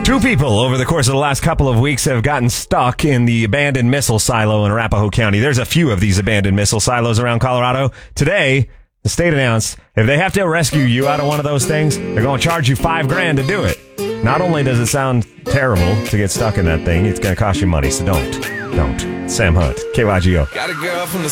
Two people over the course of the last couple of weeks have gotten stuck in the abandoned missile silo in Arapahoe County. There's a few of these abandoned missile silos around Colorado. Today, the state announced if they have to rescue you out of one of those things, they're going to charge you $5,000 to do it. Not only does it sound terrible to get stuck in that thing, it's going to cost you money, so don't. Sam Hunt, KYGO. Got a girl from the